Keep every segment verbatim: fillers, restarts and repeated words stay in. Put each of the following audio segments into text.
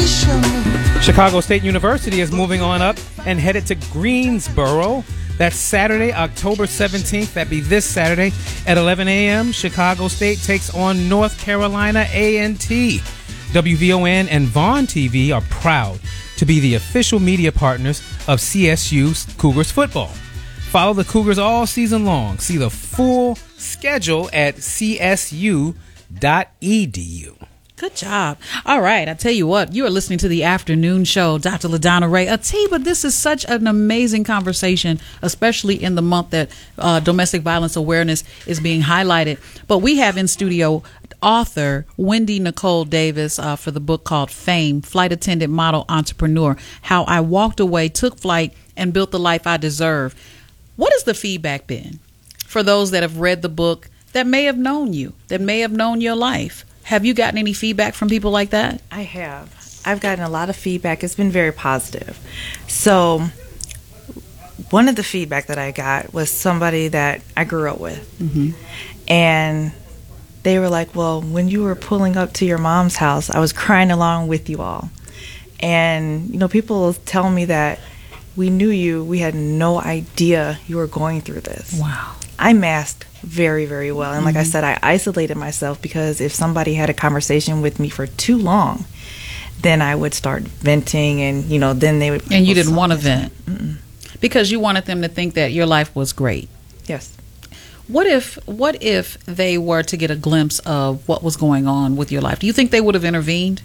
Chicago State University is moving on up and headed to Greensboro. That's Saturday, October seventeenth. That'd be this Saturday at eleven a.m. Chicago State takes on North Carolina A and T. W V O N and Vaughn T V are proud to be the official media partners of C S U Cougars football. Follow the Cougars all season long. See the full schedule at c s u dot e d u. Good job. All right. I tell you what, you are listening to the afternoon show, Doctor LaDonna Ray. Atiba, this is such an amazing conversation, especially in the month that uh, domestic violence awareness is being highlighted. But we have in studio author Wendy Nicole Davis uh, for the book called Fame, Flight Attendant Model Entrepreneur, How I Walked Away, Took Flight, and Built the Life I Deserve. What has the feedback been for those that have read the book that may have known you, that may have known your life? Have you gotten any feedback from people like that? I have. I've gotten a lot of feedback. It's been very positive. So one of the feedback that I got was somebody that I grew up with. Mm-hmm. And they were like, well, when you were pulling up to your mom's house, I was crying along with you all. And, you know, people tell me that we knew you. We had no idea you were going through this. Wow. I masked very, very well. And like mm-hmm. I said, I isolated myself because if somebody had a conversation with me for too long, then I would start venting and, you know, then they would... And you didn't want to vent? Mm-mm. Because you wanted them to think that your life was great. Yes. What if, what if they were to get a glimpse of what was going on with your life? Do you think they would have intervened?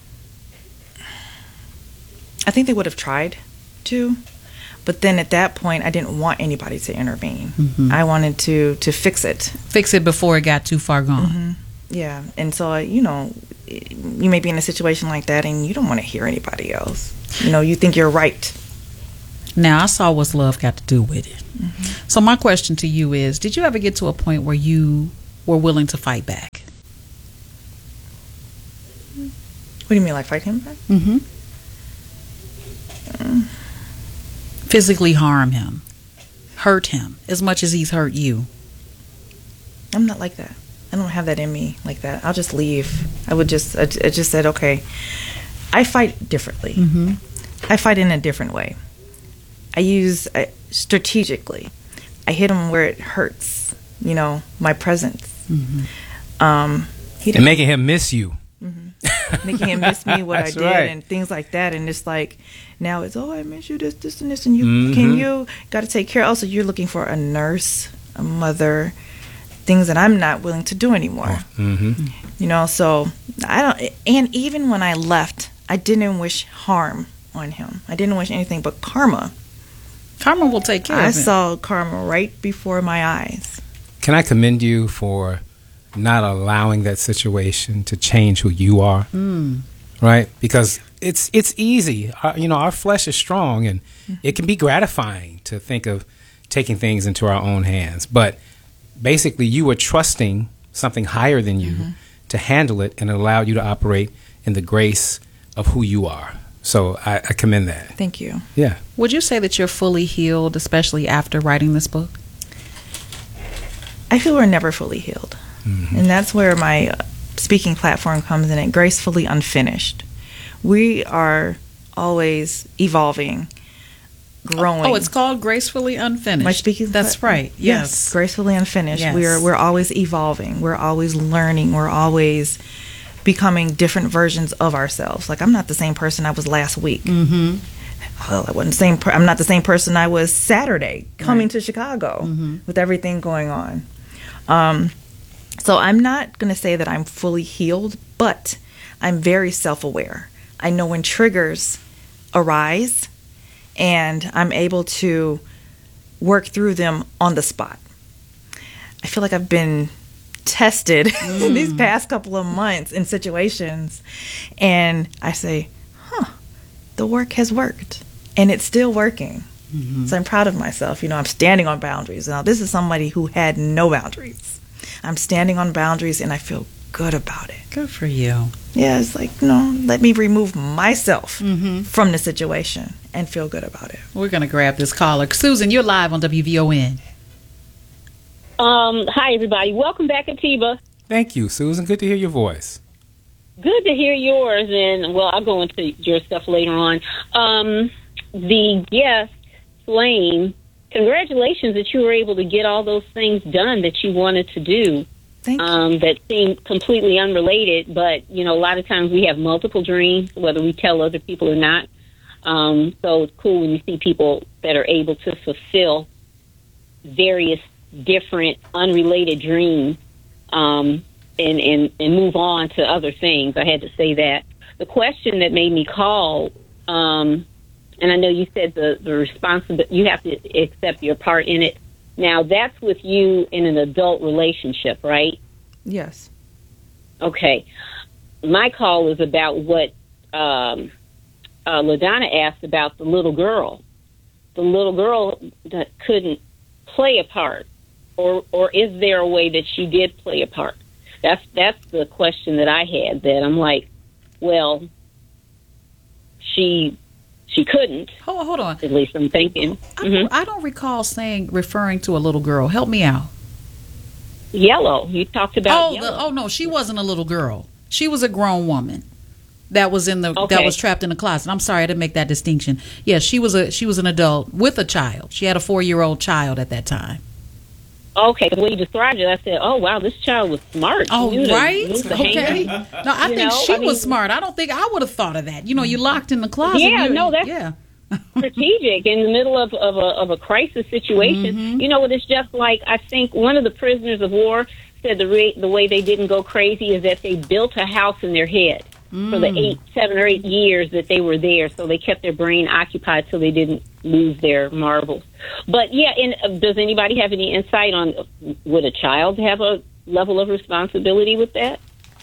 I think they would have tried to. But then at that point, I didn't want anybody to intervene. Mm-hmm. I wanted to, to fix it. Fix it before it got too far gone. Mm-hmm. Yeah. And so, you know, you may be in a situation like that and you don't want to hear anybody else. You know, you think you're right. Now, I saw what's love got to do with it. Mm-hmm. So my question to you is, did you ever get to a point where you were willing to fight back? What do you mean, like fight him back? Mm-hmm. Mm. Physically harm him, hurt him as much as he's hurt you? I'm not like that. I don't have that in me like that. I'll just leave. I would just, I, I just said, okay, I fight differently. Mm-hmm. I fight in a different way. I use I, strategically. I hit him where it hurts, you know, my presence. Mm-hmm. Um, he and making him miss you. Mm-hmm. Making him miss me what I did right. and things like that. And it's like, now it's, oh, I miss you, this, this, and this. And you, mm-hmm. can you, got to take care. Also, you're looking for a nurse, a mother, things that I'm not willing to do anymore. Mm-hmm. You know, so I don't, and even when I left, I didn't wish harm on him. I didn't wish anything but karma. Karma will take care I of it. I saw karma right before my eyes. Can I commend you for not allowing that situation to change who you are? Mm. Right? Because it's it's easy. Our, you know, our flesh is strong, and mm-hmm. it can be gratifying to think of taking things into our own hands. But basically, you were trusting something higher than you mm-hmm. to handle it, and it allowed you to operate in the grace of who you are. So I, I commend that. Thank you. Yeah. Would you say that you're fully healed, especially after writing this book? I feel we're never fully healed. Mm-hmm. And that's where my speaking platform comes in at Gracefully Unfinished. We are always evolving, growing. Oh, it's called Gracefully Unfinished. My speaking That's pla- right. Yes. yes. Gracefully Unfinished. Yes. We're we're always evolving. We're always learning. We're always becoming different versions of ourselves. Like, I'm not the same person I was last week. Mm-hmm. Well, I wasn't the same per- I'm not the same person I was Saturday coming right. to Chicago mm-hmm. with everything going on. Um, so I'm not going to say that I'm fully healed, but I'm very self-aware. I know when triggers arise, and I'm able to work through them on the spot. I feel like I've been tested mm. these past couple of months in situations, and I say, huh, the work has worked, and it's still working. Mm-hmm. So I'm proud of myself. You know, I'm standing on boundaries. Now, this is somebody who had no boundaries. I'm standing on boundaries, and I feel good about it. Good for you. Yeah, it's like, you know, let me remove myself mm-hmm. from the situation and feel good about it. We're going to grab this caller. Susan, you're live on W V O N. Um, hi, everybody. Welcome back, Atiba. Thank you, Susan. Good to hear your voice. Good to hear yours, and well, I'll go into your stuff later on. Um, the guest, Flame, congratulations that you were able to get all those things done that you wanted to do. Thank you. Um, that seem completely unrelated, but, you know, a lot of times we have multiple dreams, whether we tell other people or not. Um, so it's cool when you see people that are able to fulfill various different unrelated dreams. Um And, and, and move on to other things. I had to say that. The question that made me call, um, and I know you said the, the responsibility, you have to accept your part in it. Now, that's with you in an adult relationship, right? Yes. Okay. My call is about what um, uh, LaDonna asked about the little girl. The little girl that couldn't play a part, or or is there a way that she did play a part? That's that's the question that I had. That I'm like, well, she she couldn't. Hold, hold on. At least I'm thinking. I, Mm-hmm. I don't recall saying referring to a little girl. Help me out. Yellow. You talked about. Oh, Yellow. the, oh no, she wasn't a little girl. She was a grown woman that was in the Okay. that was trapped in the closet. I'm sorry, I didn't make that distinction. Yes, she was a she was an adult with a child. She had a four year old child at that time. Okay, the way you described it, I said, "Oh wow, this child was smart." She Oh, knew to right? move the Okay. hand. No, I You think know, she I was mean- smart. I don't think I would have thought of that. You know, you're locked in the closet. Yeah, You're- no, that's- yeah. Strategic in the middle of, of a of a crisis situation. Mm-hmm. You know what? It's just like I think one of the prisoners of war said the re- the way they didn't go crazy is that they built a house in their head Mm. for the eight, seven or eight years that they were there. So they kept their brain occupied so they didn't lose their marbles. But yeah, and uh, does anybody have any insight on uh, would a child have a level of responsibility with that?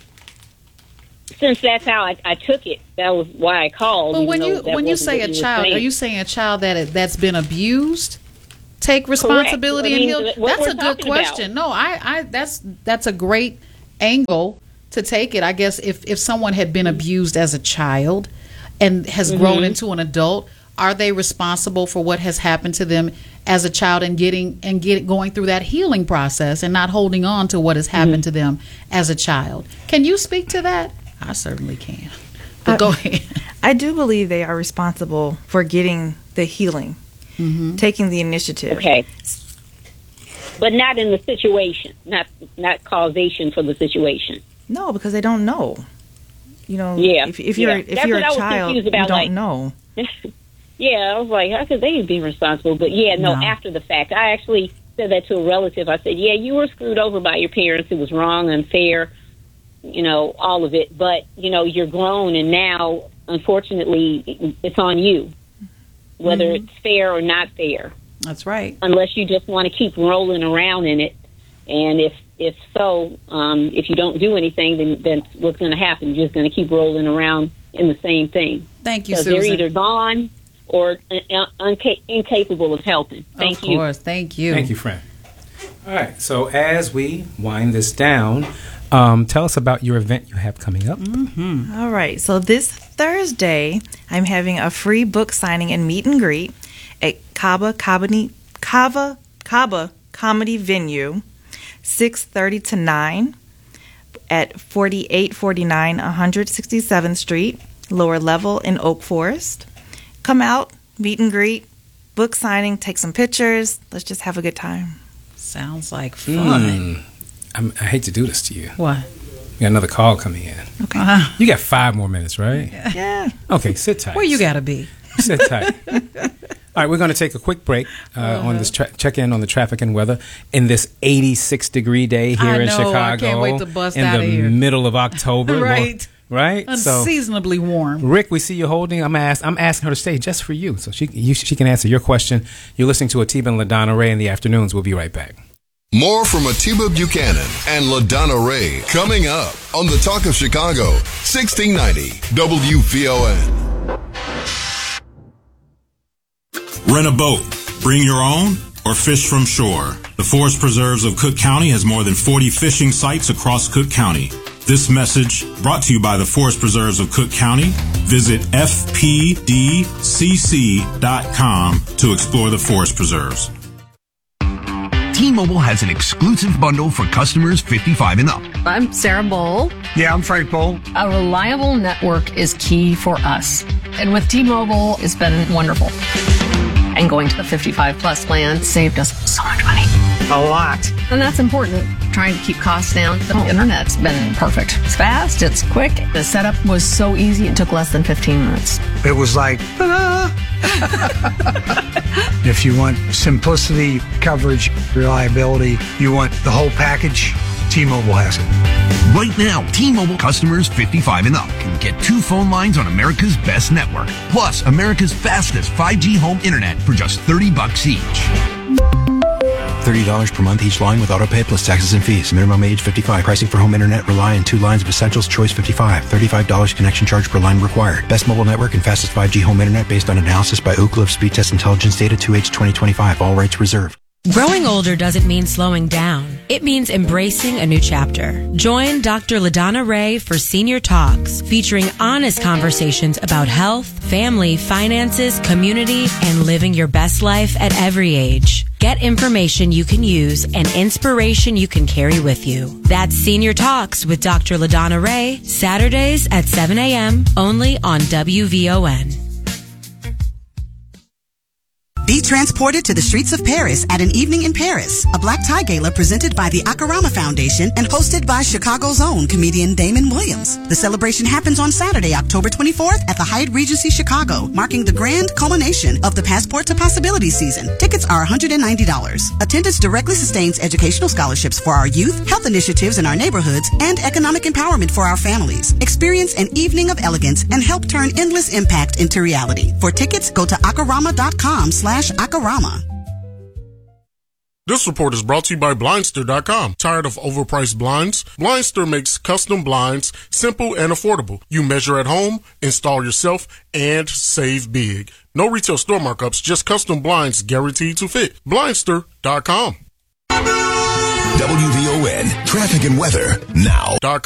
Since that's how I, I took it, that was why I called. Well, even when though you that when you wasn't say what a you were child, saying. are you saying a child that that's been abused? Take responsibility I mean, and heal. what That's we're a good talking about. question. No, I, I that's that's a great angle to take it. I guess if if someone had been abused as a child and has Mm-hmm. grown into an adult, are they responsible for what has happened to them as a child and getting and get going through that healing process and not holding on to what has happened Mm-hmm. to them as a child? Can you speak to that? I certainly can. But go ahead. I do believe they are responsible for getting the healing, Mm-hmm. taking the initiative. Okay. But not in the situation, not not causation for the situation. No, because they don't know. You know, Yeah, if, if you're yeah. if That's you're what I a was child, confused you about, don't like- know. Yeah, I was like, how could they be responsible? But yeah, no, No. after the fact. I actually said that to a relative. I said, yeah, you were screwed over by your parents. It was wrong, unfair, you know, all of it. But, you know, you're grown, and now, unfortunately, it's on you, whether Mm-hmm. it's fair or not fair, That's right. unless you just want to keep rolling around in it. And if if so, um, if you don't do anything, then, then what's going to happen? You're just going to keep rolling around in the same thing. Thank you, Because they're Susan. either gone or uh, unca- incapable of helping. Thank of you. course. Thank you. Thank you, friend. All right. So as we wind this down, um, tell us about your event you have coming up. All right. So this Thursday, I'm having a free book signing and meet and greet at Cava Comedy Cava Cava Comedy Venue, six thirty to nine, at forty-eight forty-nine one hundred sixty-seventh Street, lower level in Oak Forest. Come out, meet and greet, book signing, take some pictures. Let's just have a good time. Sounds like fun. Mm. I'm, I hate to do this to you. What? We got another call coming in. Okay. Uh-huh. You got five more minutes, right? Yeah. Okay, sit tight. Where you gotta be? Sit tight. All right, we're going to take a quick break uh, Uh-huh. on this tra- check in on the traffic and weather in this eighty-six degree day here I in know, I Chicago. can't wait to bust in outta the here. middle of October. Right. Right. So, Unseasonably warm. Rick, we see you holding. I'm ask, I'm asking her to stay just for you, so she you, she can answer your question. You're listening to Atiba and LaDonna Ray in the afternoons. We'll be right back. More from Atiba Buchanan and LaDonna Ray coming up on the Talk of Chicago, sixteen ninety W V O N. Rent a boat, bring your own, or fish from shore. The Forest Preserves of Cook County has more than forty fishing sites across Cook County. This message brought to you by the Forest Preserves of Cook County. Visit F P D C C dot com to explore the forest preserves. T-Mobile has an exclusive bundle for customers fifty-five and up. I'm Sarah Bowl. Yeah, I'm Frank Bowl. A reliable network is key for us. And with T-Mobile, it's been wonderful. And going to the fifty-five plus plan saved us so much money. A lot. And that's important. Trying to keep costs down. The internet's been perfect. It's fast, it's quick. The setup was so easy, it took less than fifteen minutes. It was like, ta-da! If you want simplicity, coverage, reliability, you want the whole package, T-Mobile has it. Right now, T-Mobile customers fifty-five and up can get two phone lines on America's best network, plus America's fastest five G home internet for just thirty bucks each. thirty dollars per month each line with autopay plus taxes and fees. Minimum age fifty-five. Pricing for home internet rely on two lines of Essentials Choice fifty-five. thirty-five dollars connection charge per line required. Best mobile network and fastest five G home internet based on analysis by Ookla of Speed Test Intelligence data two H twenty twenty-five. All rights reserved. Growing older doesn't mean slowing down. It means embracing a new chapter. Join Doctor LaDonna Ray for Senior Talks, featuring honest conversations about health, family, finances, community, and living your best life at every age. Get information you can use and inspiration you can carry with you. That's Senior Talks with Doctor LaDonna Ray, Saturdays at seven a.m. only on W V O N. Be transported to the streets of Paris at an evening in Paris, a black tie gala presented by the Akarama Foundation and hosted by Chicago's own comedian Damon Williams. The celebration happens on Saturday, October twenty-fourth at the Hyatt Regency Chicago, marking the grand culmination of the Passport to Possibility season. Tickets are one hundred ninety dollars. Attendance directly sustains educational scholarships for our youth, health initiatives in our neighborhoods, and economic empowerment for our families. Experience an evening of elegance and help turn endless impact into reality. For tickets, go to akarama.com slash Akarama. This report is brought to you by Blindster dot com. Tired of overpriced blinds? Blindster makes custom blinds simple and affordable. You measure at home, install yourself, and save big. No retail store markups, just custom blinds guaranteed to fit. Blindster dot com. W V O N, traffic and weather now.